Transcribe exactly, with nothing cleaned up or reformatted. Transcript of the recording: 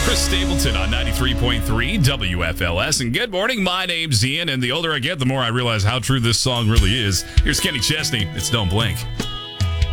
Chris Stapleton on ninety-three point three W F L S. And good morning, my name's Ian, and the older I get, the more I realize how true this song really is. Here's Kenny Chesney. It's Don't Blink.